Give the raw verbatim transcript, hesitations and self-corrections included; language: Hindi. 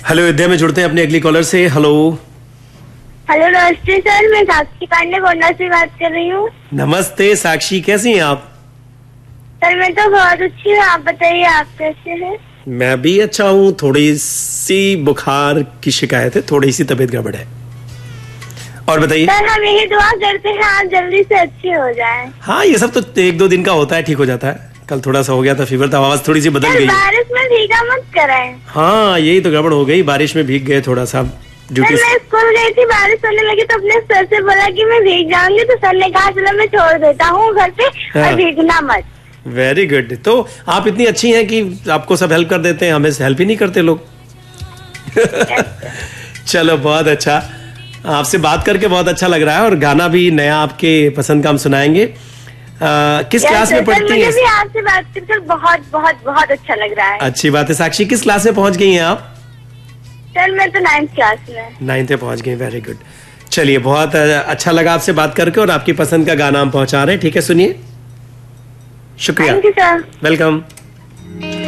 हेलो अयोध्या में जुड़ते हैं अपने अगली कॉलर से। हेलो हेलो नमस्ते सर, मैं साक्षी पांडे गोंडा से बात कर रही हूँ। नमस्ते साक्षी, कैसी हैं आप? सर मैं तो बहुत अच्छी हूँ, आप बताइए आप कैसे हैं? मैं भी अच्छा हूँ। थोड़ी सी बुखार की शिकायत है, थोड़ी सी तबीयत गड़बड़ है। और बताइए सर, हम यही दुआ करते हैं आप जल्दी से अच्छे हो जाएं। हाँ, ये सब तो एक दो दिन का होता है, ठीक हो जाता है। कल थोड़ा सा हो गया था, फीवर था, आवाज थोड़ी सी बदल सर गई। बारिश में भीगा मत कराएं। हाँ, यही तो गड़बड़ हो गई, बारिश में भीग गए थोड़ा सा। ड्यूटी सर मैं स्कूल गई थी, बारिश होने लगी तो अपने सर से बोला कि मैं भीग जाऊंगी, तो सर ने कहा चलो मैं छोड़ देता हूँ घर पे हाँ। और भीगना मत। Very good. तो आप इतनी अच्छी हैं कि आपको सब हेल्प कर देते हैं, हमें हेल्प ही नहीं करते लोग। चलो बहुत अच्छा, आपसे बात करके बहुत अच्छा लग रहा है। और गाना भी नया आपके पसंद का हम सुनाएंगे। आ, किस क्लास में पढ़ती हैं? मुझे भी आपसे बात कर बहुत बहुत बहुत अच्छा लग रहा है। अच्छी बात है। साक्षी, किस क्लास में पहुंच गई हैं आप? सर मैं तो नाइन्थ क्लास में। नाइन्थ में पहुंच गई, वेरी गुड। चलिए, बहुत अच्छा लगा आपसे बात करके और आपकी पसंद का गाना हम पहुंचा रहे हैं। ठीक है, सुनिए। शुक्रिया। Thank you sir. वेलकम।